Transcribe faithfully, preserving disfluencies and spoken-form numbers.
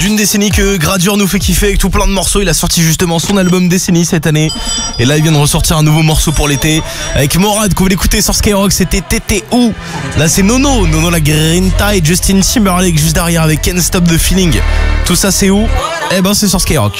D'une décennie que Gradure nous fait kiffer avec tout plein de morceaux. Il a sorti justement son album Décennie cette année. Et là il vient de ressortir un nouveau morceau pour l'été avec Morad que vous l'écoutez sur Skyrock. C'était T T ou. Là c'est Nono, Nono la Grinta et Justin Timberlake juste derrière avec Can't Stop the Feeling. Tout ça c'est où? Eh ben c'est sur Skyrock.